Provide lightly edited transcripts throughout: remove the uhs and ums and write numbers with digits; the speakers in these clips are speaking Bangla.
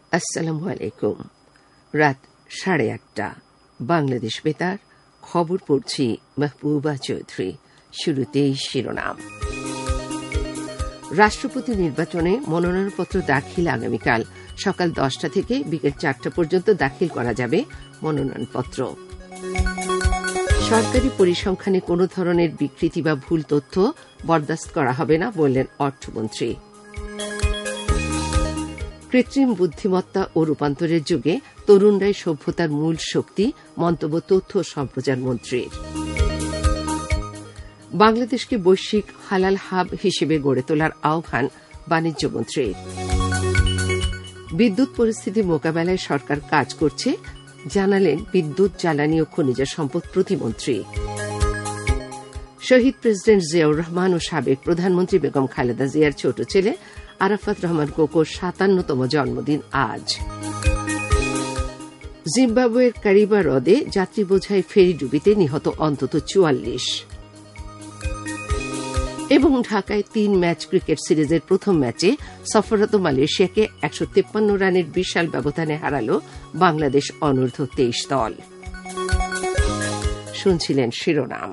আসসালামু আলাইকুম। রাত 8:30 বাংলাদেশ বেতার খবর পড়ছি মাহবুবা চৌধুরী। শুরুতেই শিরোনাম। রাষ্ট্রপতি নির্বাচনে মনোনয়নপত্র দাখিল আগামীকাল সকাল 10টা থেকে বিকেল 4টা পর্যন্ত দাখিল করা যাবে মনোনয়নপত্র। সরকারি পরিসংখ্যানে কোনো ধরনের বিকৃতি বা ভুল তথ্য বরদাস্ত করা হবে না বললেন অর্থমন্ত্রী। কৃত্রিম বুদ্ধিমত্তা ও রূপান্তরের যুগে তরুণরাই সভ্যতার মূল শক্তি, মন্তব্য তথ্য ও সম্প্রচার মন্ত্রীর। বাংলাদেশকে বৈশ্বিক হালাল হাব হিসেবে গড়ে তোলার আহ্বান বাণিজ্য মন্ত্রীর। বিদ্যুৎ পরিস্থিতি মোকাবেলায় সরকার কাজ করছে জানালেন বিদ্যুৎ, জ্বালানি ও খনিজ সম্পদ প্রতিমন্ত্রী। শহীদ প্রেসিডেন্ট জিয়াউর রহমান ও সাবেক প্রধানমন্ত্রী বেগম খালেদা জিয়ার ছোট ছেলে আরাফাত রহমান কোকোর 57তম জন্মদিন আজ। জিম্বাবুয়ের কারিবা হ্রদে যাত্রী বোঝাই ফেরি ডুবিতে নিহত অন্তত 44। এবং ঢাকায় 3 ম্যাচ ক্রিকেট সিরিজের প্রথম ম্যাচে সফররত মালয়েশিয়াকে 153 রানের বিশাল ব্যবধানে হারাল বাংলাদেশ অনূর্ধ্ব 23 দল। শুনছিলেন শিরোনাম।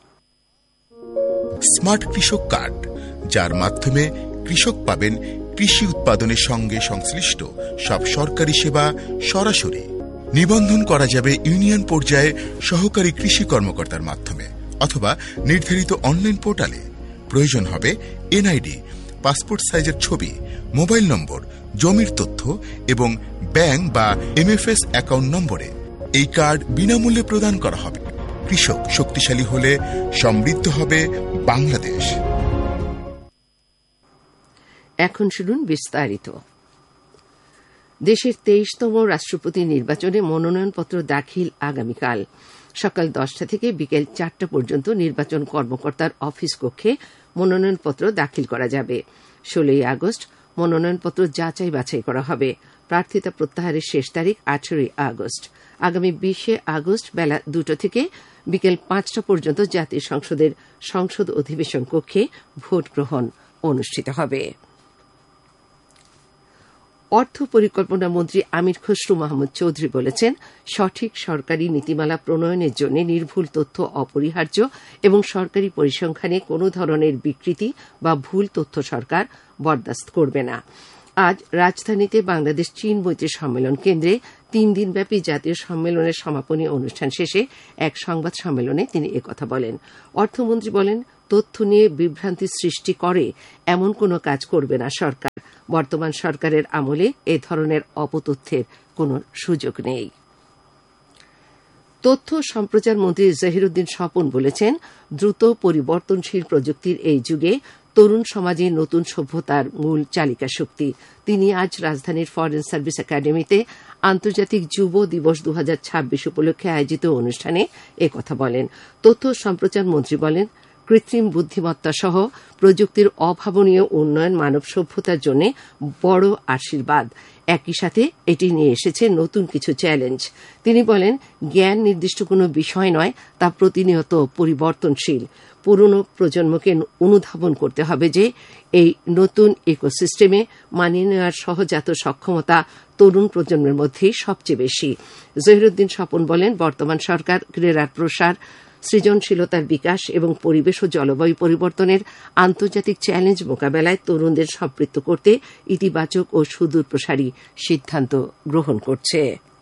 স্মার্ট কৃষক কার্ড, যার মাধ্যমে কৃষক পাবেন কৃষি উৎপাদনের সঙ্গে সংশ্লিষ্ট সব সরকারি সেবা সরাসরি। নিবন্ধন করা যাবে ইউনিয়ন পর্যায়ে সহকারী কৃষি কর্মকর্তার মাধ্যমে অথবা নির্ধারিত অনলাইন পোর্টালে। প্রয়োজন হবে এনআইডি, পাসপোর্ট সাইজের ছবি, মোবাইল নম্বর, জমির তথ্য এবং ব্যাংক বা এমএফএস অ্যাকাউন্ট নম্বরে। এই কার্ড বিনামূল্যে প্রদান করা হবে। কৃষক শক্তিশালী হলে সমৃদ্ধ হবে বাংলাদেশ। এখন শুনুন বিস্তারিত। দেশের 23তম রাষ্ট্রপতি নির্বাচনে মনোনয়নপত্র দাখিল আগামীকাল সকাল 10টা থেকে বিকেল 4টা পর্যন্ত নির্বাচন কর্মকর্তার অফিস কক্ষে মনোনয়নপত্র দাখিল করা যাবে। 16 আগস্ট মনোনয়নপত্র যাচাই বাছাই করা হবে। প্রার্থিতা প্রত্যাহারের শেষ তারিখ 18 আগস্ট। আগামী 20 আগস্ট বেলা 2টা থেকে বিকেল 5টা পর্যন্ত জাতীয় সংসদের সংসদ অধিবেশন কক্ষে ভোট গ্রহণ অনুষ্ঠিত হবে। অর্থ পরিকল্পনা মন্ত্রী আমির খসরু মাহমুদ চৌধুরী বলেছেন, সঠিক সরকারি নীতিমালা প্রণয়নের জন্য নির্ভুল তথ্য অপরিহার্য এবং সরকারি পরিসংখ্যানে কোনো ধরনের বিকৃতি বা ভুল তথ্য সরকার বরদাস্ত করবে না। আজ রাজধানীতে বাংলাদেশ চীন মৈত্রী সম্মেলন কেন্দ্রে 3 দিনব্যাপী জাতীয় সম্মেলনের সমাপনী অনুষ্ঠান শেষে এক সংবাদ সম্মেলনে তিনি একথা বলেন। অর্থমন্ত্রী বলেন, তথ্য নিয়ে বিভ্রান্তি সৃষ্টি করে এমন কোনো কাজ করবে না সরকার। বর্তমান সরকারের আমলে এ ধরনের অপতথ্যের কোনো সুযোগ নেই। তথ্য সম্প্রচার মন্ত্রী জহিরুদ্দিন স্বপন বলেছেন, দ্রুত পরিবর্তনশীল প্রযুক্তির এই যুগে তরুণ সমাজে নতুন সভ্যতার মূল চালিকা শক্তি। তিনি আজ রাজধানীর ফরেন সার্ভিস একাডেমিতে আন্তর্জাতিক যুব দিবস 2026 উপলক্ষে আয়োজিত অনুষ্ঠানে একথা বলেন। তথ্য সম্প্রচার মন্ত্রী বলেন, কৃত্রিম বুদ্ধিমত্তা সহ প্রযুক্তির অভাবনীয় উন্নয়ন মানব সভ্যতার জন্য বড় আশীর্বাদ। একই সাথে এটি নিয়ে এসেছে নতুন কিছু চ্যালেঞ্জ। তিনি বলেন, জ্ঞান নির্দিষ্ট কোনো বিষয় নয়, তা প্রতিনিয়ত পরিবর্তনশীল। পুরনো প্রজন্মকে অনুধাবন করতে হবে যে এই নতুন ইকোসিস্টেমে মানিয়ে নেওয়ার সহজাত সক্ষমতা তরুণ প্রজন্মের মধ্যেই সবচেয়ে বেশি। জহিরুদ্দিন স্বপন বলেন, বর্তমান সরকার ক্রীড়ার প্রসার, সৃজনশীলতার বিকাশ এবং পরিবেশ ও জলবায়ু পরিবর্তনের আন্তর্জাতিক চ্যালেঞ্জ মোকাবেলায় তরুণদের সম্পৃক্ত করতে ইতিবাচক ও সুদূরপ্রসারী সিদ্ধান্ত গ্রহণ করছে।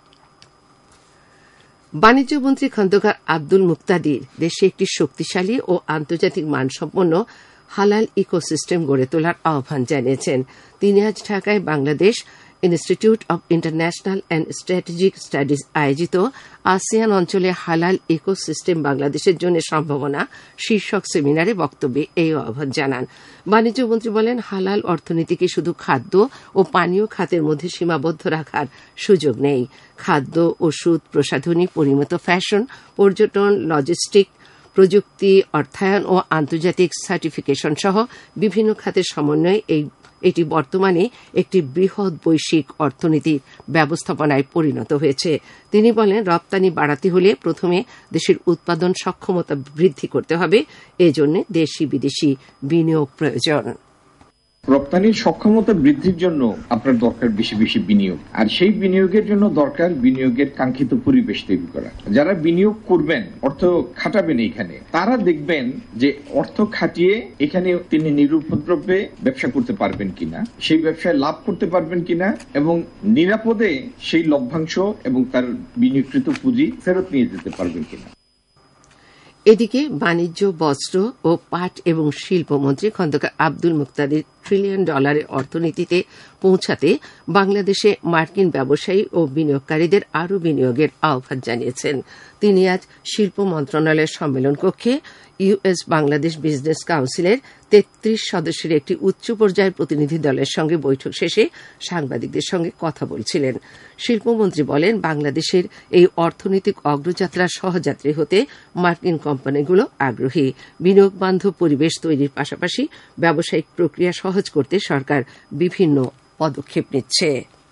বাণিজ্য মন্ত্রী খন্দকার আব্দুল মুক্তাদির দেশে একটি শক্তিশালী ও আন্তর্জাতিক মানসম্পন্ন হালাল ইকোসিস্টেম গড়ে তোলার আহ্বান জানিয়েছেন। তিনি আজ ঢাকায় Bangladesh institute of international and strategic studies আয়োজিত আসিয়ান অঞ্চলে হালাল ইকোসিস্টেম বাংলাদেশের জন্য সম্ভাবনা শীর্ষক সেমিনারে বক্তব্যে এই আহ্বান জানান। বাণিজ্য মন্ত্রী বলেন, হালাল অর্থনীতিকে শুধু খাদ্য ও পানীয় খাতের মধ্যে সীমাবদ্ধ রাখার সুযোগ নেই। খাদ্য, ওষুধ, প্রসাধনী, পরিমিত ফ্যাশন, পর্যটন, লজিস্টিক, প্রযুক্তি, অর্থায়ন ও আন্তর্জাতিক সার্টিফিকেশন সহ বিভিন্ন খাতের সমন্বয়ে এটি বর্তমানে একটি বৃহৎ বৈশ্বিক অর্থনীতির ব্যবস্থাপনায় পরিণত হয়েছে। তিনি বলেন, রপ্তানি বাড়াতে হলে প্রথমে দেশের উৎপাদন সক্ষমতা বৃদ্ধি করতে হবে। এজন্য দেশি বিদেশি বিনিয়োগ প্রয়োজন। রপ্তানির সক্ষমতা বৃদ্ধির জন্য আপনার দরকার বেশি বেশি বিনিয়োগ, আর সেই বিনিয়োগের জন্য দরকার বিনিয়োগের কাঙ্ক্ষিত পরিবেশ তৈরি করা। যারা বিনিয়োগ করবেন, অর্থ খাটাবেন এখানে, তারা দেখবেন যে অর্থ খাটিয়ে এখানে তিনি নিরুপদ্রবে ব্যবসা করতে পারবেন কিনা, সেই ব্যবসায় লাভ করতে পারবেন কিনা, এবং নিরাপদে সেই লভ্যাংশ এবং তার বিনিয়োগকৃত পুঁজি ফেরত নিয়ে যেতে পারবেন কিনা। এদিকে বাণিজ্য, বস্ত্র ও পাট এবং শিল্পমন্ত্রী খন্দকার আব্দুল মুক্তাদির $1 ট্রিলিয়ন অর্থনীতিতে পৌঁছাতে বাংলাদেশে মার্কিন ব্যবসায়ী ও বিনিয়োগকারীদের আরও বিনিয়োগের আহ্বান জানিয়েছেন। তিনি আজ শিল্প মন্ত্রণালয়ের সম্মেলন কক্ষে ইউএস বাংলাদেশ বিজনেস কাউন্সিলের 33 সদস্যের একটি উচ্চ পর্যায়ের প্রতিনিধি দলের সঙ্গে বৈঠক শেষে সাংবাদিকদের সঙ্গে কথা বলছিলেন। শিল্পমন্ত্রী বলেন, বাংলাদেশের এই অর্থনৈতিক অগ্রযাত্রার সহযাত্রী হতে মার্কিন কোম্পানিগুলো আগ্রহী। বিনিয়োগ বান্ধব পরিবেশ তৈরির পাশাপাশি ব্যবসায়িক প্রক্রিয়া সহজ করতে সরকার বিভিন্ন পদক্ষেপ নিচ্ছে।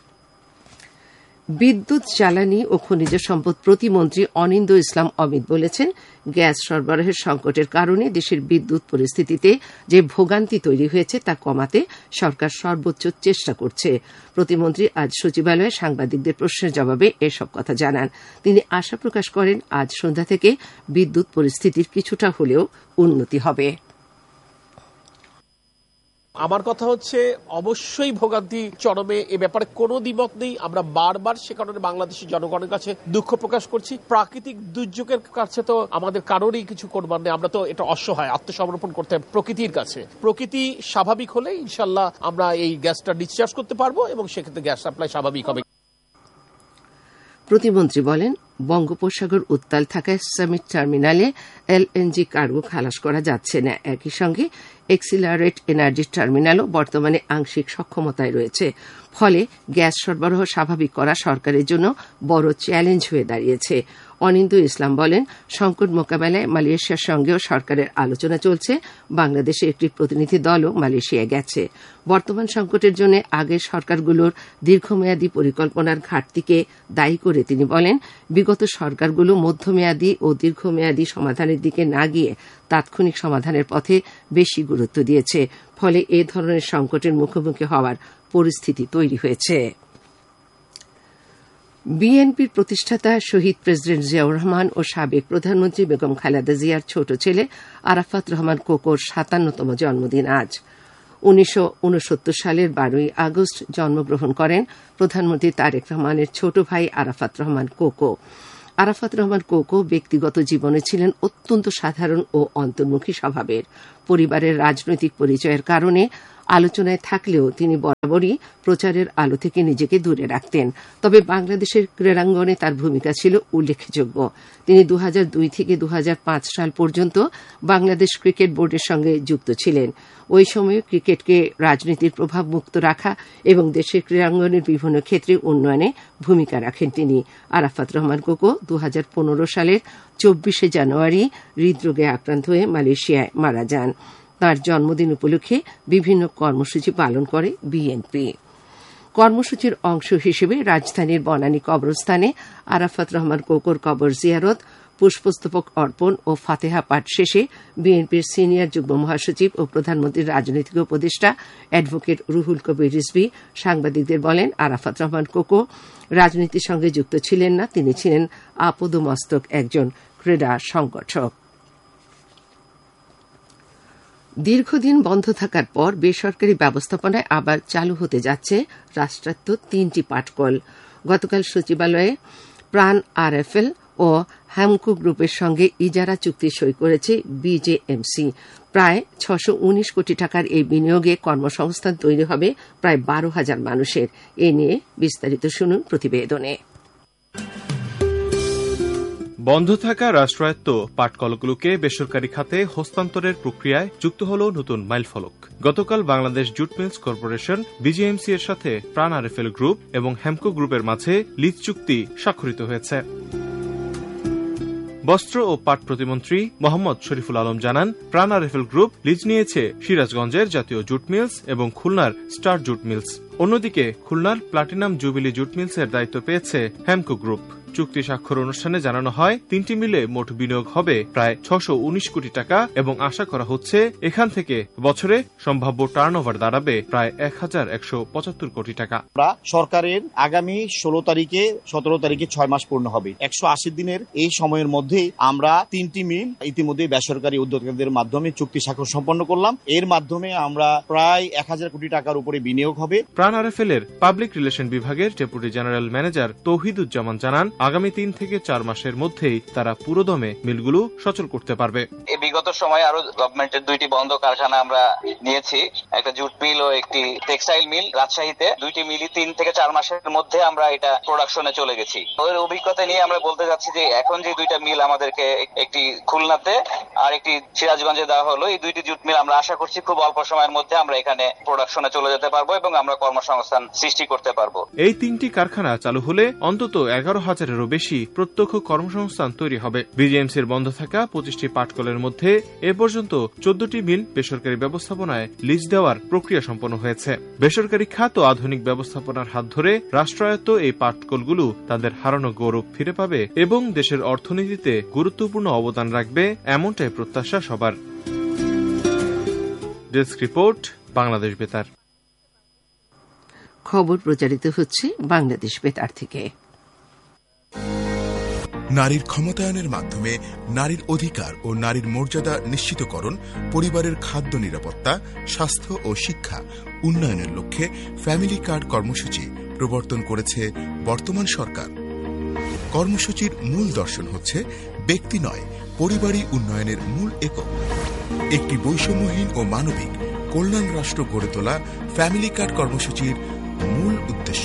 বিদ্যুৎ, জ্বালানি ও খনিজ সম্পদ প্রতিমন্ত্রী অনিন্দ্য ইসলাম অমিত বলেছেন, গ্যাস সরবরাহের সংকটের কারণে দেশের বিদ্যুৎ পরিস্থিতিতে যে ভোগান্তি তৈরি হয়েছে তা কমাতে সরকার সর্বোচ্চ চেষ্টা করছে। প্রতিমন্ত্রী আজ সচিবালয়ে সাংবাদিকদের প্রশ্নের জবাবে এসব কথা জানান। তিনি আশা প্রকাশ করেন, আজ সন্ধ্যা থেকে বিদ্যুৎ পরিস্থিতির কিছুটা হলেও উন্নতি হবে। আমার কথা হচ্ছে, অবশ্যই ভোগান্তি চরমে, এ ব্যাপারে কোনো দ্বিমত নেই। আমরা বারবার সে কারণে বাংলাদেশের জনগণের কাছে দুঃখ প্রকাশ করছি। প্রাকৃতিক দুর্যোগের কাছে তো আমাদের কারোরই কিছু করবার নেই, আমরা তো এটা অসহায়, আত্মসমর্পণ করতে হবে প্রকৃতির কাছে। প্রকৃতি স্বাভাবিক হলে ইনশাল্লাহ আমরা এই গ্যাসটা ডিসচার্জ করতে পারবো এবং সেক্ষেত্রে গ্যাস সাপ্লাই স্বাভাবিক হবে। প্রতিমন্ত্রী বলেন, বঙ্গোপসাগর উত্তাল থাকায় সামিট টার্মিনালে এলএনজি কার্গো খালাস করা যাচ্ছে না। একই সঙ্গে এক্সিলারেট এনার্জি টার্মিনালও বর্তমানে আংশিক সক্ষমতায় রয়েছে। ফলে গ্যাস সরবরাহ স্বাভাবিক করা সরকারের জন্য বড় চ্যালেঞ্জ হয়ে দাঁড়িয়েছে। অনিন্দ্য ইসলাম বলেন, সংকট মোকাবেলায় মালয়েশিয়ার সঙ্গেও সরকারের আলোচনা চলছে। বাংলাদেশের একটি প্রতিনিধি দলও মালয়েশিয়া গেছে। বর্তমান সংকটের জন্য আগের সরকারগুলোর দীর্ঘমেয়াদী পরিকল্পনার ঘাটতিকে দায়ী করে তিনি বলেন, বিগত সরকারগুলো মধ্যমেয়াদী ও দীর্ঘমেয়াদী সমাধানের দিকে না গিয়ে তাৎক্ষণিক সমাধানের পথে বেশি গুরুত্ব দিয়েছে। ফলে এ ধরনের সংকটের মুখোমুখি হওয়ার পরিস্থিতি তৈরি হয়েছে। বিএনপির প্রতিষ্ঠাতা শহীদ প্রেসিডেন্ট জিয়াউর রহমান ও সাবেক প্রধানমন্ত্রী বেগম খালেদা জিয়ার ছোট ছেলে আরাফাত রহমান কোকোর 57তম জন্মদিন আজ। 1969 সালের 12 আগস্ট জন্মগ্রহণ করেন প্রধানমন্ত্রী তারেক রহমানের ছোট ভাই আরাফাত রহমান কোকো। আরাফাত রহমান কোকো ব্যক্তিগত জীবনে ছিলেন অত্যন্ত সাধারণ ও অন্তর্মুখী স্বভাবের। পরিবারের রাজনৈতিক পরিচয়ের কারণে আলোচনায় থাকলেও তিনি বরাবরই প্রচারের আলো থেকে নিজেকে দূরে রাখতেন। তবে বাংলাদেশের ক্রীড়াঙ্গনে তার ভূমিকা ছিল উল্লেখযোগ্য। তিনি 2002 থেকে 2005 সাল পর্যন্ত বাংলাদেশ ক্রিকেট বোর্ডের সঙ্গে যুক্ত ছিলেন। ওই সময়ে ক্রিকেটকে রাজনীতির প্রভাব মুক্ত রাখা এবং দেশের ক্রীড়াঙ্গনের বিভিন্ন ক্ষেত্রে উন্নয়নে ভূমিকা রাখেন তিনি। আরাফাত রহমান কোকো 2015 সালের 24 জানুয়ারি হৃদরোগে আক্রান্ত হয়ে মালয়েশিয়ায় মারা যান। তাঁর জন্মদিন উপলক্ষে বিভিন্ন কর্মসূচি পালন করে বিএনপি। কর্মসূচির অংশ হিসেবে রাজধানীর বনানী কবরস্থানে আরাফাত রহমান কোকোর কবর জিয়ারত, পুষ্পস্তবক অর্পণ ও ফাতেহা পাঠ শেষে বিএনপির সিনিয়র যুগ্ম মহাসচিব ও প্রধানমন্ত্রীর রাজনৈতিক উপদেষ্টা অ্যাডভোকেট রুহুল কবির রিজভী সাংবাদিকদের বলেন, আরাফাত রহমান কোকো রাজনীতির সঙ্গে যুক্ত ছিলেন না, তিনি ছিলেন আপদমস্তক একজন ক্রীড়া সংগঠক। দীর্ঘদিন বন্ধ থাকার পর বেসরকারি ব্যবস্থাপনায় আবার চালু হতে যাচ্ছে রাষ্ট্রায়ত্ত 3টি পাটকল। গতকাল সচিবালয়ে প্রাণ আরএফএল ও হ্যামকো গ্রুপের সঙ্গে ইজারা চুক্তি সই করেছে বিজেএমসি। প্রায় 619 কোটি টাকার এই বিনিয়োগে কর্মসংস্থান তৈরি হবে প্রায় 12,000 মানুষের। এ নিয়ে বিস্তারিত শুনুন প্রতিবেদনে। বন্ধ থাকা রাষ্ট্রায়ত্ত পাটকলগুলোকে বেসরকারি খাতে হস্তান্তরের প্রক্রিয়ায় যুক্ত হল নতুন মাইলফলক। গতকাল Bangladesh jute mills corporation BJMC এর সাথে প্রাণ আরএফএল গ্রুপ এবং হ্যামকো গ্রুপের মাঝে লিজ চুক্তি স্বাক্ষরিত হয়েছে। বস্ত্র ও পাট প্রতিমন্ত্রী মোহাম্মদ শরীফুল আলম জানান, প্রাণ আরএফএল গ্রুপ লিজ নিয়েছে সিরাজগঞ্জের জাতীয় জুট মিলস এবং খুলনার স্টার জুট মিলস। অন্যদিকে খুলনার প্লাটিনাম জুবিলি জুট মিলসের দায়িত্ব পেয়েছে হ্যামকো গ্রুপ। চুক্তি স্বাক্ষর অনুষ্ঠানে জানানো হয় 3টি মিলে মোট বিনিয়োগ হবে প্রায় 619 কোটি টাকা এবং আশা করা হচ্ছে এখান থেকে বছরে সম্ভাব্য টার্নওভার দাঁড়াবে প্রায় 1175 কোটি টাকা। সরকারের আগামী 16 তারিখে 17 তারিখে 6 মাস পূর্ণ হবে। 180 দিনের এই সময়ের মধ্যে আমরা 3টি মিল ইতিমধ্যে বেসরকারি উদ্যোক্তাদের মাধ্যমে চুক্তি স্বাক্ষর সম্পন্ন করলাম। এর মাধ্যমে আমরা প্রায় 1000 কোটি টাকার উপরে বিনিয়োগ হবে। প্রাণ আরএফএল এর পাবলিক রিলেশন বিভাগের ডেপুটি জেনারেল ম্যানেজার তৌহিদুজ্জামান জানান, আগামী 3 থেকে 4 মাসের মধ্যেই তারা পুরোদমে মিলগুলো সচল করতে পারবে। বিগত সময়ে আরো গভর্নমেন্টের 2টি বন্ধ কারখানা আমরা নিয়েছি, একটা জুট মিল ও একটি টেক্সটাইল মিল রাজশাহীতে। 2টি মিলই 3 থেকে 4 মাসের মধ্যে আমরা এটা প্রোডাকশনে চলে গেছি। ওর অভিজ্ঞতা নিয়ে আমরা বলতে যাচ্ছি যে এখন যে 2টা মিল আমাদেরকে, একটি খুলনাতে আর একটি সিরাজগঞ্জে দেওয়া হলো, এই 2টি জুট মিল আমরা আশা করছি খুব অল্প সময়ের মধ্যে আমরা এখানে প্রোডাকশনে চলে যেতে পারবো এবং আমরা কর্মসংস্থান সৃষ্টি করতে পারবো। এই 3টি কারখানা চালু হলে অন্তত 11,000-এরও বেশি প্রত্যক্ষ কর্মসংস্থান তৈরি হবে। বিজিএমসির বন্ধ থাকা 25টি পাটকলের মধ্যে এ পর্যন্ত 14টি মিল বেসরকারি ব্যবস্থাপনায় লিজ দেওয়ার প্রক্রিয়া সম্পন্ন হয়েছে। বেসরকারি খাত ও আধুনিক ব্যবস্থাপনার হাত ধরে রাষ্ট্রায়ত্ত এই পাটকলগুলো তাদের হারানো গৌরব ফিরে পাবে এবং দেশের অর্থনীতিতে গুরুত্বপূর্ণ অবদান রাখবে, এমনটাই প্রত্যাশা সবার। ডেস্ক রিপোর্ট, বাংলাদেশ বেতার। খবর প্রচারিত হচ্ছে বাংলাদেশ বেতার থেকে। নারীর ক্ষমতায়নের মাধ্যমে নারীর অধিকার ও নারীর মর্যাদা নিশ্চিতকরণ, পরিবারের খাদ্য নিরাপত্তা, স্বাস্থ্য ও শিক্ষা উন্নয়নের লক্ষ্যে ফ্যামিলি কার্ড কর্মসূচি প্রবর্তন করেছে বর্তমান সরকার। কর্মসূচির মূল দর্শন হচ্ছে ব্যক্তি নয়, পরিবারই উন্নয়নের মূল একক। একটি বৈষম্যহীন ও মানবিক কল্যাণ রাষ্ট্র গড়ে তোলা ফ্যামিলি কার্ড কর্মসূচির মূল উদ্দেশ্য।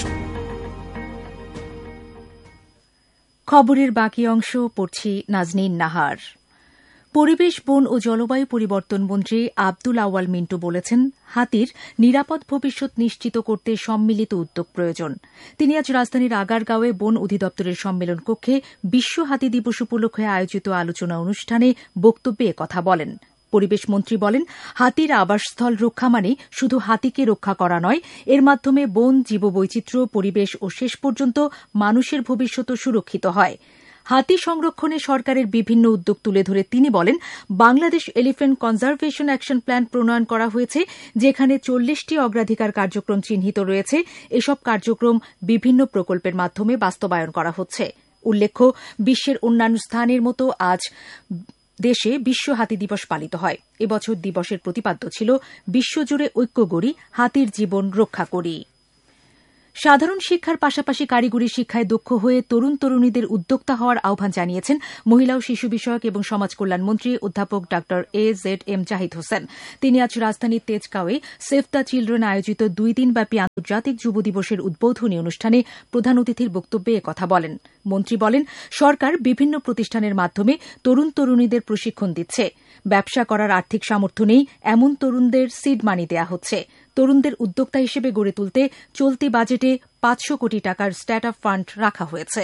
খবরের বাকি অংশ পড়ছি নাজনীন নাহার। পরিবেশ, বন ও জলবায়ু পরিবর্তন মন্ত্রী আব্দুল আউয়াল মিন্টু বলেছেন, হাতির নিরাপদ ভবিষ্যৎ নিশ্চিত করতে সম্মিলিত উদ্যোগ প্রয়োজন। তিনি আজ রাজধানীর আগারগাঁওয়ে বন অধিদপ্তরের সম্মেলন কক্ষে বিশ্ব হাতি দিবস উপলক্ষে আয়োজিত আলোচনা অনুষ্ঠানে বক্তব্যে একথা বলেন। পরিবেশ মন্ত্রী বলেন, হাতির আবাসস্থল রক্ষা মানে শুধু হাতিকে রক্ষা করা নয়, এর মাধ্যমে বন, জীববৈচিত্র্য, পরিবেশ ও শেষ পর্যন্ত মানুষের ভবিষ্যৎও সুরক্ষিত হয়। হাতি সংরক্ষণে সরকারের বিভিন্ন উদ্যোগ তুলে ধরে তিনি বলেন, Bangladesh elephant conservation action plan প্রণয়ন করা হয়েছে, যেখানে 40টি অগ্রাধিকার কার্যক্রম চিহ্নিত রয়েছে। এসব কার্যক্রম বিভিন্ন প্রকল্পের মাধ্যমে বাস্তবায়ন করা হচ্ছে। উল্লেখ্য, বিশ্বের অন্যান্য স্থানের মতো আজ দেশে বিশ্ব হাতি দিবস পালিত হয়। এবছর দিবসের প্রতিপাদ্য ছিল বিশ্বজুড়ে ঐক্য গড়ি, হাতির জীবন রক্ষা করি। সাধারণ শিক্ষার পাশাপাশি কারিগরি শিক্ষায় দক্ষ হয়ে তরুণ তরুণীদের উদ্যোক্তা হওয়ার আহ্বান জানিয়েছেন মহিলা ও শিশু বিষয়ক এবং সমাজ কল্যাণ মন্ত্রী অধ্যাপক ডা AZM জাহিদ হোসেন। তিনি আজ রাজধানীর তেজগাঁওয়ে সেভ দ্য চিলড্রেন আয়োজিত 2 দিনব্যাপী আন্তর্জাতিক যুব দিবসের উদ্বোধনী অনুষ্ঠানে প্রধান অতিথির বক্তব্যে একথা বলেন। মন্ত্রী বলেন, সরকার বিভিন্ন প্রতিষ্ঠানের মাধ্যমে তরুণ তরুণীদের প্রশিক্ষণ দিচ্ছে। ব্যবসা করার আর্থিক সামর্থ্য নেই এমন তরুণদের সিড মানি দেওয়া হচ্ছে। তরুণদের উদ্যোক্তা হিসেবে গড়ে তুলতে চলতি বাজেটে 500 কোটি টাকার স্টার্ট আপ ফান্ড রাখা হয়েছে।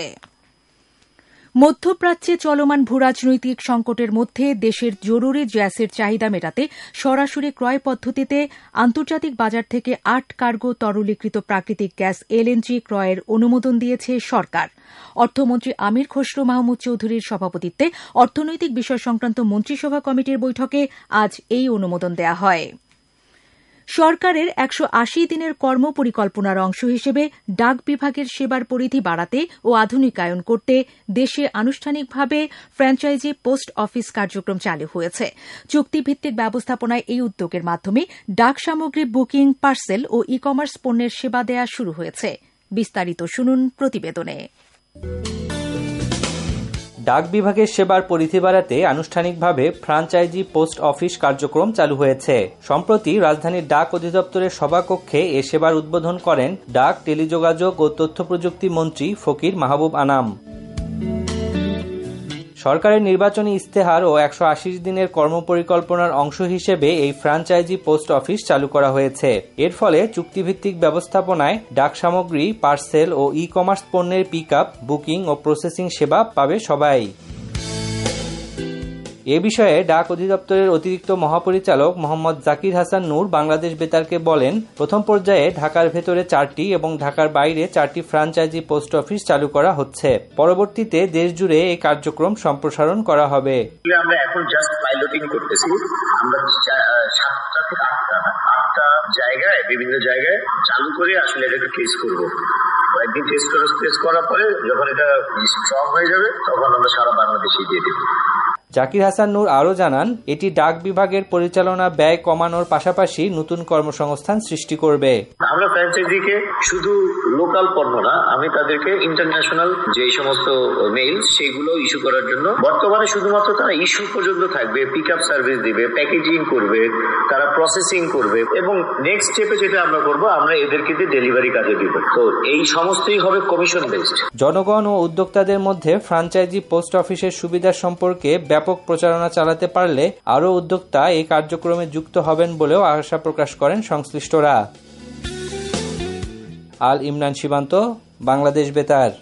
মধ্যপ্রাচ্যে চলমান ভূরাজনৈতিক সংকটের মধ্যে দেশের জরুরি গ্যাসের চাহিদা মেটাতে সরাসরি ক্রয় পদ্ধতিতে আন্তর্জাতিক বাজার থেকে 8 কার্গো তরলীকৃত প্রাকৃতিক গ্যাস LNG ক্রয়ের অনুমোদন দিয়েছে সরকার। অর্থমন্ত্রী আমির খসরু মাহমুদ চৌধুরীর সভাপতিত্বে অর্থনৈতিক বিষয় সংক্রান্ত মন্ত্রিসভা কমিটির বৈঠকে আজ এই অনুমোদন দেওয়া হয়। সরকারের 180 দিনের কর্মপরিকল্পনার অংশ হিসেবে ডাক বিভাগের সেবার পরিধি বাড়াতে ও আধুনিকায়ন করতে দেশে আনুষ্ঠানিকভাবে ফ্র্যাঞ্চাইজি পোস্ট অফিস কার্যক্রম চালু হয়েছে। চুক্তিভিত্তিক ব্যবস্থাপনায় এই উদ্যোগের মাধ্যমে ডাক সামগ্রী বুকিং, পার্সেল ও ই-কমার্স পণ্যের সেবা দেওয়া শুরু হয়েছে। বিস্তারিত শুনুন প্রতিবেদনে। ডাক বিভাগের সেবার পরিধি বাড়াতে আনুষ্ঠানিকভাবে ফ্র্যাঞ্চাইজি পোস্ট অফিস কার্যক্রম চালু হয়েছে। সম্প্রতি রাজধানীর ডাক অধিদপ্তরের সভাকক্ষে এ সেবার উদ্বোধন করেন ডাক, টেলিযোগাযোগ ও তথ্য প্রযুক্তি মন্ত্রী ফকির মাহবুব আনাম। সরকারের নির্বাচনী ইস্তেহার ও 180 দিনের কর্মপরিকল্পনার অংশ হিসেবে এই ফ্র্যাঞ্চাইজি পোস্ট অফিস চালু করা হয়েছে। এর ফলে চুক্তিভিত্তিক ব্যবস্থাপনায় ডাক সামগ্রী, পার্সেল ও ই-কমার্স পণ্যের পিকআপ, বুকিং ও প্রসেসিং সেবা পাবে সবাই। এ বিষয়ে ডাক অধিদপ্তরের অতিরিক্ত মহাপরিচালক মোহাম্মদ জাকির হাসান নূর বাংলাদেশ বেতারকে বলেন, প্রথম পর্যায়ে ঢাকার ভেতরে 4টি এবং ঢাকার বাইরে 4টি ফ্র্যাঞ্চাইজি পোস্ট অফিস চালু করা হচ্ছে। পরবর্তীতে দেশ জুড়ে এই কার্যক্রম সম্প্রসারণ করা হবে। আমরা এখন জাস্ট পাইলটিং করতেছি। আমরা 7টা থেকে 8টা জায়গায়, বিভিন্ন জায়গায় চালু করে আসলে এটাকে টেস্ট করবো। একদিন টেস্ট করার পরে যখন এটা স্ট্রং হয়ে যাবে তখন আমরা সারা বাংলাদেশে দিয়ে দেব। জাকির হাসান নূর আরও জানান, এটি ডাক বিভাগের পরিচালনা ব্যয় কমানোর পাশাপাশি নতুন কর্মসংস্থান সৃষ্টি করবে। আমরা ফ্র্যাঞ্চাইজিকে শুধু লোকাল পণ্য না, আমি তাদেরকে ইন্টারন্যাশনাল যে সমস্ত মেইল সেগুলো ইস্যু করার জন্য, বর্তমানে শুধুমাত্র তারা ইস্যু পর্যন্ত থাকবে, পিক আপ সার্ভিস দিবে, প্যাকেজিং করবে, তারা প্রসেসিং করবে এবং নেক্সট স্টেপে যেটা আমরা করব, আমরা এদেরকে ডেলিভারি কাজে দিব। তো এই সমস্তই হবে কমিশন বেসড। জনগণ ও উদ্যোক্তাদের মধ্যে ফ্র্যাঞ্চাইজি পোস্ট অফিসের সুবিধা সম্পর্কে ব্যাপক প্রচারণা চালাতে পারলে আরও উদ্যোক্তা এই কার্যক্রমে যুক্ত হবেন বলেও আশা প্রকাশ করেন সংশ্লিষ্টরা। আল ইমরান সীমান্ত, বাংলাদেশ বেতার।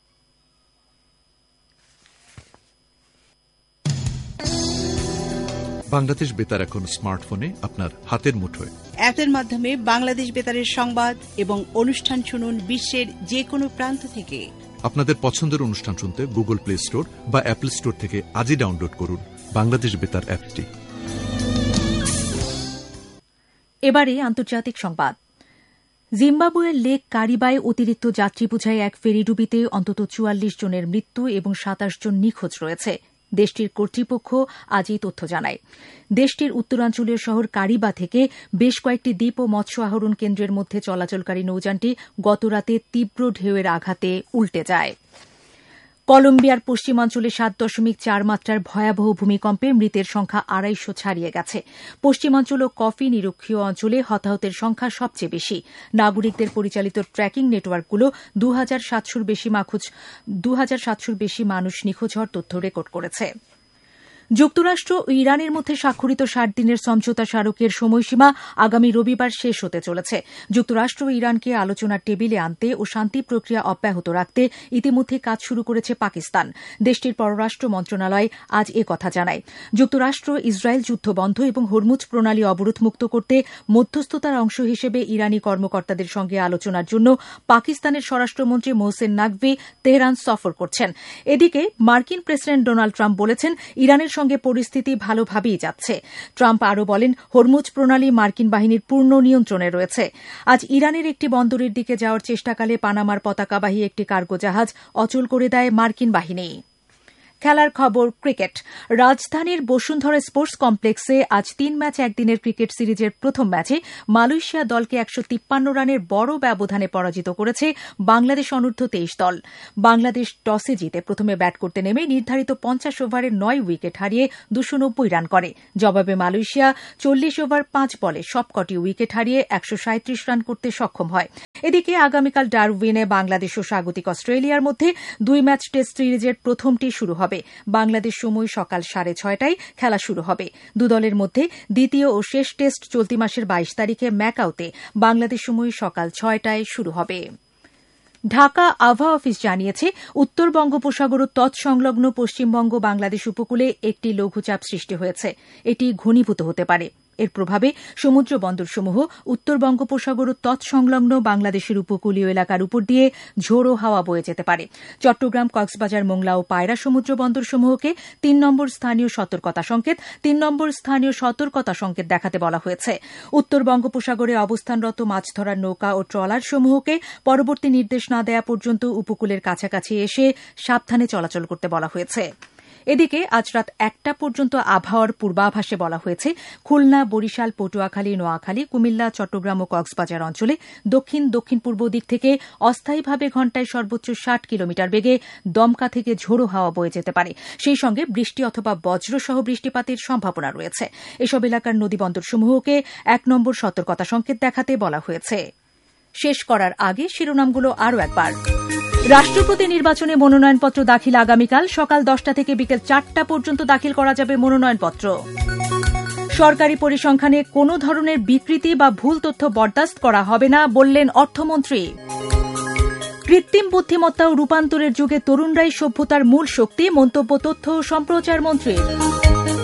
বাংলাদেশ বেতার এখন স্মার্টফোনে আপনার হাতের মুঠোয়। অ্যাপের মাধ্যমে বাংলাদেশ বেতারের সংবাদ এবং অনুষ্ঠান শুনুন বিশ্বের যে কোনো প্রান্ত থেকে। আপনাদের পছন্দের অনুষ্ঠান শুনতে গুগল প্লে স্টোর বা অ্যাপল স্টোর থেকে আজই ডাউনলোড করুন বাংলাদেশ বেতার অ্যাপটি। এবারে আন্তর্জাতিক সংবাদ। জিম্বাবুয়ের লেক কারিবায় অতিরিক্ত যাত্রী বোঝাই এক ফেরিডুবিতে অন্তত 44 জনের মৃত্যু এবং 27 জন নিখোঁজ রয়েছে। দেশটির কর্তৃপক্ষ আজ এই তথ্য জানায়। দেশটির উত্তরাঞ্চলীয় শহর কারিবা থেকে বেশ কয়েকটি দ্বীপ ও মৎস্য আহরণ কেন্দ্রের মধ্যে চলাচলকারী নৌযানটি গতরাতে তীব্র ঢেউয়ের আঘাতে উল্টে যায়। কলম্বিয়ার পশ্চিমাঞ্চলে 7.4 মাত্রার ভয়াবহ ভূমিকম্পে মৃতের সংখ্যা 250 ছাড়িয়ে গেছে। পশ্চিমাঞ্চল ও কফি নিরক্ষীয় অঞ্চলে হতাহতের সংখ্যা সবচেয়ে বেশি। নাগরিকদের পরিচালিত ট্র্যাকিং নেটওয়ার্কগুলো 2700 বেশি মানুষ নিখোঁজ হওয়ার তথ্য রেকর্ড করেছে। যুক্তরাষ্ট্র ও ইরানের মধ্যে স্বাক্ষরিত 60 দিনের সমঝোতা স্মারকের সময়সীমা আগামী রবিবার শেষ হতে চলেছে। যুক্তরাষ্ট্র ও ইরানকে আলোচনার টেবিলে আনতে ও শান্তি প্রক্রিয়া অব্যাহত রাখতে ইতিমধ্যে কাজ শুরু করেছে পাকিস্তান। দেশটির পররাষ্ট্র মন্ত্রণালয় আজ এ কথা জানায়। যুক্তরাষ্ট্র ইসরায়েল যুদ্ধ বন্ধ এবং হরমুজ প্রণালী অবরোধমুক্ত করতে মধ্যস্থতার অংশ হিসেবে ইরানি কর্মকর্তাদের সঙ্গে আলোচনার জন্য পাকিস্তানের স্বরাষ্ট্রমন্ত্রী মোহসেন নাকভি তেহরান সফর করছেন। এদিকে মার্কিন প্রেসিডেন্ট ডোনাল্ড ট্রাম্প বলেছেন, ইরানের সঙ্গে পরিস্থিতি ভালোভাবেই যাচ্ছে। ট্রাম্প আরও বলেন, হরমুজ প্রণালী মার্কিন বাহিনীর পূর্ণ নিয়ন্ত্রণে রয়েছে। আজ ইরানের একটি বন্দরের দিকে যাওয়ার চেষ্টাকালে পানামার পতাকাবাহী একটি কার্গো জাহাজ অচল করে দেয় মার্কিন বাহিনী। খেলার খবর, ক্রিকেট। রাজধানীর বসুন্ধরা স্পোর্টস কমপ্লেক্সে আজ 3 ম্যাচ একদিনের ক্রিকেট সিরিজের প্রথম ম্যাচে মালয়েশিয়া দলকে 153 রানের বড় ব্যবধানে পরাজিত করেছে বাংলাদেশ অনূর্ধ্ব 23 দল। বাংলাদেশ টসে জিতে প্রথমে ব্যাট করতে নেমে নির্ধারিত 50 ওভারে 9 উইকেট হারিয়ে 290 রান করে। জবাবে মালয়েশিয়া 40 ওভার 5 বলে সবকটি উইকেট হারিয়ে 137 রান করতে সক্ষম হয়। এদিকে আগামীকাল ডারউইনে বাংলাদেশ ও স্বাগতিক অস্ট্রেলিয়ার মধ্যে 2 ম্যাচ টেস্ট সিরিজের প্রথমটি শুরু হবে। বাংলাদেশ সময় সকাল 6:30টায় খেলা শুরু হবে। দুদলের মধ্যে দ্বিতীয় ও শেষ টেস্ট চলতি মাসের 22 তারিখে ম্যাকাওতে বাংলাদেশ সময় সকাল 6টায় শুরু হবে। ঢাকা আবহাওয়া অফিস জানিয়েছে, উত্তর বঙ্গোপসাগর ও তৎসংলগ্ন পশ্চিমবঙ্গ বাংলাদেশ উপকূলে একটি লঘুচাপ সৃষ্টি হয়েছে। এটি ঘনীভূত হতে পারে। এর প্রভাবে সমুদ্র বন্দরসমূহ উত্তর বঙ্গোপসাগর ও তৎসংলগ্ন বাংলাদেশের উপকূলীয় এলাকার উপর দিয়ে ঝোড়ো হাওয়া বয়ে যেতে পারে। চট্টগ্রাম, কক্সবাজার, মোংলা ও পায়রা সমুদ্র বন্দরসমূহকে 3 নম্বর স্থানীয় সতর্কতা সংকেত, 3 নম্বর স্থানীয় সতর্কতা সংকেত দেখাতে বলা হয়েছে। উত্তর বঙ্গোপসাগরে অবস্থানরত মাছ ধরার নৌকা ও ট্রলার সমূহকে পরবর্তী নির্দেশ না দেওয়া পর্যন্ত উপকূলের কাছাকাছি এসে সাবধানে চলাচল করতে বলা হয়েছে। এদিকে আজ রাত 1টা পর্যন্ত আবহাওয়ার পূর্বাভাসে বলা হয়েছে, খুলনা, বরিশাল, পটুয়াখালী, নোয়াখালী, কুমিল্লা, চট্টগ্রাম ও কক্সবাজার অঞ্চলে দক্ষিণ পূর্ব দিক থেকে অস্থায়ীভাবে ঘণ্টায় সর্বোচ্চ 60 কিলোমিটার বেগে দমকা থেকে ঝোড়ো হাওয়া বয়ে যেতে পারে। সেই সঙ্গে বৃষ্টি অথবা বজ্রসহ বৃষ্টিপাতের সম্ভাবনা রয়েছে। এসব এলাকার নদীবন্দরসমূহকে 1 নম্বর সতর্কতা সংকেত দেখাতে বলা হয়েছে। শেষ করার আগে শিরোনামগুলো আরও একবার। রাষ্ট্রপতি নির্বাচনে মনোনয়নপত্র দাখিল আগামীকাল সকাল 10টা থেকে বিকেল 4টা পর্যন্ত দাখিল করা যাবে মনোনয়নপত্র। সরকারি পরিসংখ্যানে কোনো ধরনের বিকৃতি বা ভুল তথ্য বরদাস্ত করা হবে না, বললেন অর্থমন্ত্রী। কৃত্রিম বুদ্ধিমত্তা ও রূপান্তরের যুগে তরুণরাই সভ্যতার মূল শক্তি, মন্তব্য তথ্য ও সম্প্রচার মন্ত্রীর।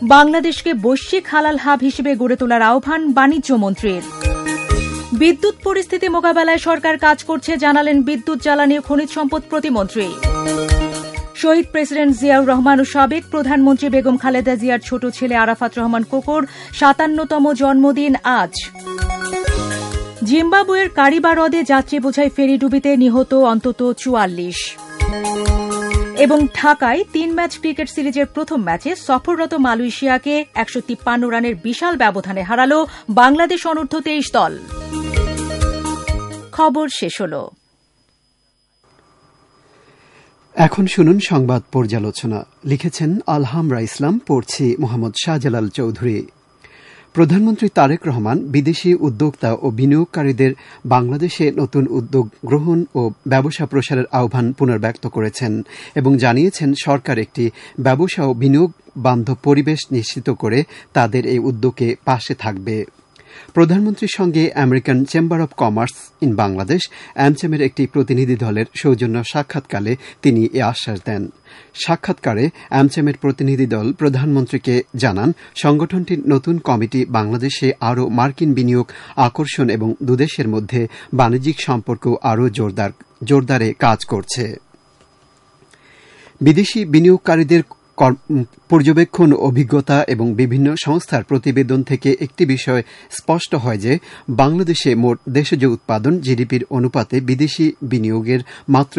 বাংলাদেশকে বৈশ্বিক হালাল হাব হিসেবে গড়ে তোলার আহ্বান বাণিজ্য মন্ত্রীর। বিদ্যুৎ পরিস্থিতি মোকাবেলায় সরকার কাজ করছে জানালেন বিদ্যুৎ জ্বালানি ও খনিজ সম্পদ প্রতিমন্ত্রী। শহীদ প্রেসিডেন্ট জিয়াউর রহমান ও সাবেক প্রধানমন্ত্রী বেগম খালেদা জিয়ার ছোট ছেলে আরাফাত রহমান কোকোর ৫৭তম জন্মদিন আজ। জিম্বাবুয়ের কারিবা হ্রদে যাত্রী বোঝাই ফেরি ডুবিতে নিহত অন্তত ৪৪। এবং ঢাকায় ৩ ম্যাচ ক্রিকেট সিরিজের প্রথম ম্যাচে সফররত মালয়েশিয়াকে ১৫৩ রানের বিশাল ব্যবধানে হারাল বাংলাদেশ অনূর্ধ্ব ২৩ দল। খবর শেষ হল। এখন শুনুন সংবাদ পর্যালোচনা। লিখেছেন আলহামরা ইসলাম, পড়ছি মোহাম্মদ শাহজালাল চৌধুরী। প্রধানমন্ত্রী তারেক রহমান বিদেশি উদ্যোক্তা ও বিনিয়োগকারীদের বাংলাদেশে নতুন উদ্যোগ গ্রহণ ও ব্যবসা প্রসারের আহ্বান পুনর্ব্যক্ত করেছেন এবং জানিয়েছেন সরকার একটি ব্যবসা ও বিনিয়োগ বান্ধব পরিবেশ নিশ্চিত করে তাদের এই উদ্যোগে পাশে থাকবে। প্রধানমন্ত্রীর সঙ্গে American chamber of commerce in Bangladesh অ্যামচেমের একটি প্রতিনিধি দলের সৌজন্য সাক্ষাৎকালে তিনি এ আশ্বাস দেন। সাক্ষাৎকারে অ্যামচেমের প্রতিনিধি দল প্রধানমন্ত্রীকে জানান সংগঠনটির নতুন কমিটি বাংলাদেশে আরও মার্কিন বিনিয়োগ আকর্ষণ এবং দুদেশের মধ্যে বাণিজ্যিক সম্পর্ক আরও জোরদারে কাজ করছে। বিদেশি বিনিয়োগকারীদের পর্যবেক্ষণ অভিজ্ঞতা এবং বিভিন্ন সংস্থার প্রতিবেদন থেকে একটি বিষয় স্পষ্ট হয় যে বাংলাদেশে মোট দেশজ উৎপাদন জিডিপির অনুপাতে বিদেশি বিনিয়োগের মাত্র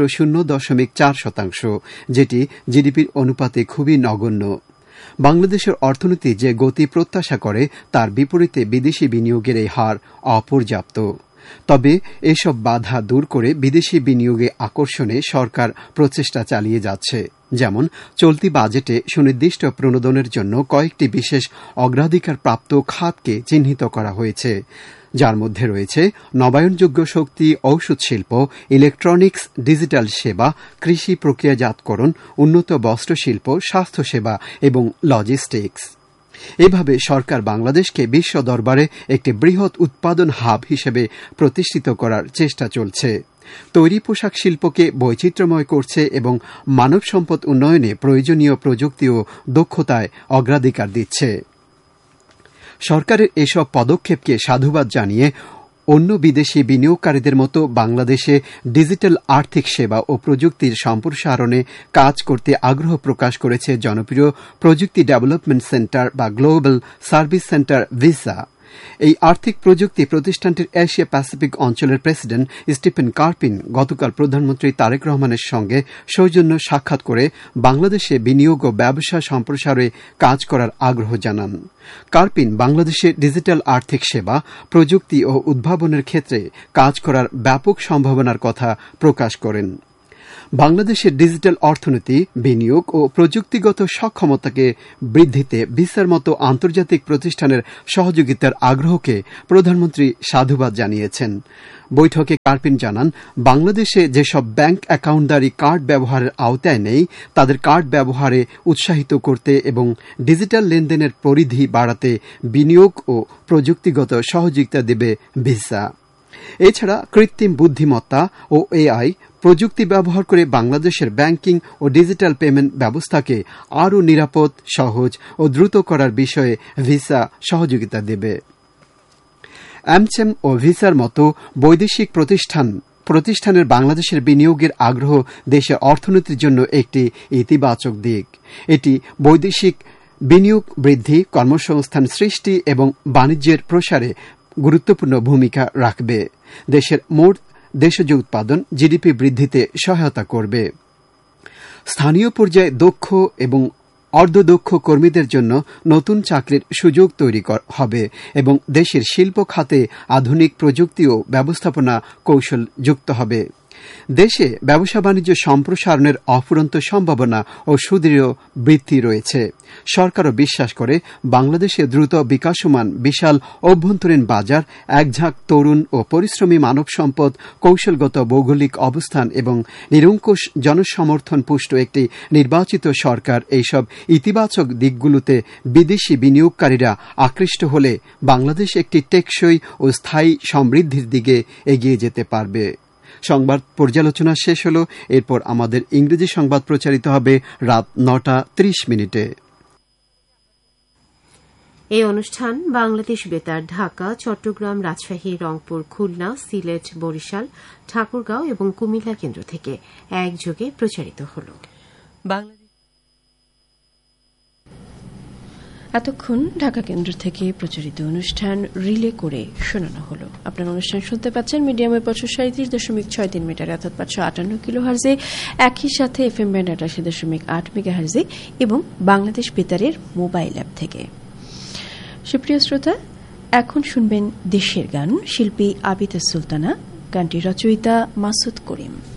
0.4%, যেটি জিডিপির অনুপাতে খুবই নগণ্য। বাংলাদেশের অর্থনীতি যে গতি প্রত্যাশা করে তার বিপরীতে বিদেশি বিনিয়োগের এই হার অপর্যাপ্ত। তবে এসব বাধা দূর করে বিদেশি বিনিয়োগে আকর্ষণে সরকার প্রচেষ্টা চালিয়ে যাচ্ছে। যেমন চলতি বাজেটে সুনির্দিষ্ট প্রণোদনের জন্য কয়েকটি বিশেষ অগ্রাধিকার প্রাপ্ত খাতকে চিহ্নিত করা হয়েছে, যার মধ্যে রয়েছে নবায়নযোগ্য শক্তি, ঔষধ শিল্প, ইলেকট্রনিক্স, ডিজিটাল সেবা, কৃষি প্রক্রিয়াজাতকরণ, উন্নত বস্ত্রশিল্প, স্বাস্থ্যসেবা এবং লজিস্টিক্স। এভাবে সরকার বাংলাদেশকে বিশ্ব দরবারে একটি বৃহৎ উৎপাদন হাব হিসেবে প্রতিষ্ঠিত করার চেষ্টা চলছে। তৈরি পোশাক শিল্পকে বৈচিত্র্যময় করছে এবং মানব সম্পদ উন্নয়নে প্রয়োজনীয় প্রযুক্তি ও দক্ষতায় অগ্রাধিকার দিচ্ছে। সরকারের এসব পদক্ষেপকে সাধুবাদ জানিয়ে অন্য বিদেশি বিনিয়োগকারীদের মতো বাংলাদেশে ডিজিটাল আর্থিক সেবা ও প্রযুক্তির সম্প্রসারণে কাজ করতে আগ্রহ প্রকাশ করেছে জনপ্রিয় প্রযুক্তি ডেভেলপমেন্ট সেন্টার বা গ্লোবাল সার্ভিস সেন্টার ভিসা। এই আর্থিক প্রযুক্তি প্রতিষ্ঠানটির এশিয়া প্যাসিফিক অঞ্চলের প্রেসিডেন্ট স্টিফেন কার্পিন গতকাল প্রধানমন্ত্রী তারেক রহমানের সঙ্গে সৌজন্য সাক্ষাৎ করে বাংলাদেশে বিনিয়োগ ও ব্যবসা সম্প্রসারে কাজ করার আগ্রহ জানান। কার্পিন বাংলাদেশে ডিজিটাল আর্থিক সেবা, প্রযুক্তি ও উদ্ভাবনের ক্ষেত্রে কাজ করার ব্যাপক সম্ভাবনার কথা প্রকাশ করেন। বাংলাদেশের ডিজিটাল অর্থনীতি, বিনিয়োগ ও প্রযুক্তিগত সক্ষমতাকে বৃদ্ধিতে ভিসার মতো আন্তর্জাতিক প্রতিষ্ঠানের সহযোগিতার আগ্রহকে প্রধানমন্ত্রী সাধুবাদ জানিয়েছেন। বৈঠকে কার্পিন জানান, বাংলাদেশে যেসব ব্যাংক অ্যাকাউন্টদারি কার্ড ব্যবহারের আওতায় নেই তাদের কার্ড ব্যবহারে উৎসাহিত করতে এবং ডিজিটাল লেনদেনের পরিধি বাড়াতে বিনিয়োগ ও প্রযুক্তিগত সহযোগিতা দেবে ভিসা। এছাড়া কৃত্রিম বুদ্ধিমত্তা ও এআই প্রযুক্তি ব্যবহার করে বাংলাদেশের ব্যাংকিং ও ডিজিটাল পেমেন্ট ব্যবস্থাকে আরও নিরাপদ, সহজ ও দ্রুত করার বিষয়ে ভিসা সহযোগিতা দেবে। অ্যামচেম ও ভিসার মতো বৈদেশিক প্রতিষ্ঠানের বাংলাদেশের বিনিয়োগের আগ্রহ দেশের অর্থনীতির জন্য একটি ইতিবাচক দিক। এটি বৈদেশিক বিনিয়োগ বৃদ্ধি, কর্মসংস্থান সৃষ্টি এবং বাণিজ্যের প্রসারে গুরুত্বপূর্ণ ভূমিকা রাখবে। দেশের মোট দেশজ উৎপাদন জিডিপি বৃদ্ধিতে সহায়তা করবে। স্থানীয় পর্যায়ে দক্ষ এবং অর্ধদক্ষ কর্মীদের জন্য নতুন চাকরির সুযোগ তৈরি হবে এবং দেশের শিল্প খাতে আধুনিক প্রযুক্তি ও ব্যবস্থাপনা কৌশল যুক্ত হবে। দেশে ব্যবসা বাণিজ্য সম্প্রসারণের অফুরন্ত সম্ভাবনা ও সুদৃঢ় বৃদ্ধি রয়েছে। সরকারও বিশ্বাস করে বাংলাদেশে দ্রুত বিকাশমান বিশাল অভ্যন্তরীণ বাজার, একঝাঁক তরুণ ও পরিশ্রমী মানব সম্পদ, কৌশলগত ভৌগোলিক অবস্থান এবং নিরঙ্কুশ জনসমর্থন পুষ্ট একটি নির্বাচিত সরকার এইসব ইতিবাচক দিকগুলোতে বিদেশি বিনিয়োগকারীরা আকৃষ্ট হলে বাংলাদেশ একটি টেকসই ও স্থায়ী সমৃদ্ধির দিকে এগিয়ে যেতে পারবে। সংবাদ পর্যালোচনা শেষ হল। এরপর আমাদের ইংরেজি সংবাদ প্রচারিত হবে রাত 9:30। এই অনুষ্ঠান বাংলাদেশ বেতার ঢাকা, চট্টগ্রাম, রাজশাহী, রংপুর, খুলনা, সিলেট, বরিশাল, ঠাকুরগাঁও এবং কুমিল্লা কেন্দ্র থেকে একযোগে প্রচারিত হল। এতক্ষণ ঢাকা কেন্দ্র থেকে প্রচারিত অনুষ্ঠান রিলে করে শোনানো হল। আপনার অনুষ্ঠান শুনতে পাচ্ছেন মিডিয়ামের 35.6 মিটার অর্থাৎ 558 কিলোহার্জে, একই সাথে এফএম ব্যান্ড 88.8 মেগাহার্জে এবং বাংলাদেশ বেতারের মোবাইল অ্যাপ থেকে। সুপ্রিয় শ্রোতা, এখন শুনবেন দেশের গান, শিল্পী আবিদা সুলতানা, গানটির রচয়িতা মাসুদ করিম।